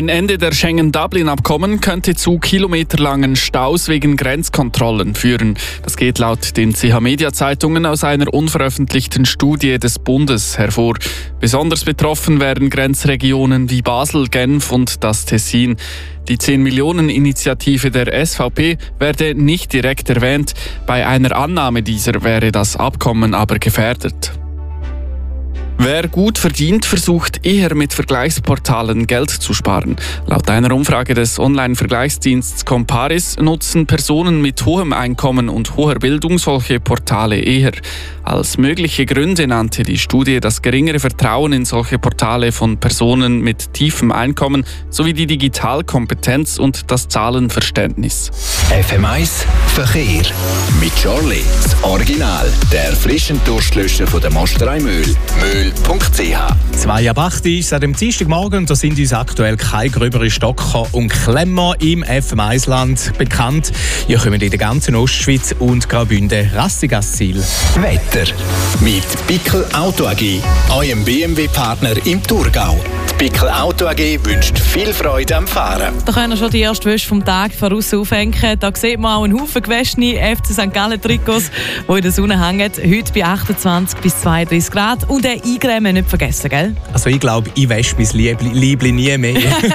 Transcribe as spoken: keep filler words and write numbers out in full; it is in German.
Ein Ende der Schengen-Dublin-Abkommen könnte zu kilometerlangen Staus wegen Grenzkontrollen führen. Das geht laut den C H-Media-Zeitungen aus einer unveröffentlichten Studie des Bundes hervor. Besonders betroffen wären Grenzregionen wie Basel, Genf und das Tessin. Die zehn-Millionen-Initiative der S V P werde nicht direkt erwähnt. Bei einer Annahme dieser wäre das Abkommen aber gefährdet. Wer gut verdient, versucht eher mit Vergleichsportalen Geld zu sparen. Laut einer Umfrage des Online-Vergleichsdienstes Comparis nutzen Personen mit hohem Einkommen und hoher Bildung solche Portale eher. Als mögliche Gründe nannte die Studie das geringere Vertrauen in solche Portale von Personen mit tiefem Einkommen sowie die Digitalkompetenz und das Zahlenverständnis. F M eins Verkehr mit Charlie, das Original, der Frischendurstlöscher von der Mosterei Mühl. Mühl punkt c h. Zwei ab acht ist es an dem Dienstagmorgen und da sind uns aktuell keine gröberen Stocker und Klemmer im F M eins Land bekannt. Ihr kommt in der ganzen Ostschweiz und Graubünden rassig ans Ziel. Wetter mit Bickel Auto A G, eurem B M W-Partner im Thurgau. Die Bickel Auto A G wünscht viel Freude am Fahren. Da können wir schon die erste Wäsche vom Tag voraus aufhängen. Da sieht man auch einen Haufen gewaschene F C Sankt Gallen-Trikots, die in der Sonne hängen. Heute bei achtundzwanzig bis zweiunddreißig Grad. Und ein Eingrämen nicht vergessen, gell? Also ich glaube, ich wasche mein Liebli, Liebli nie mehr.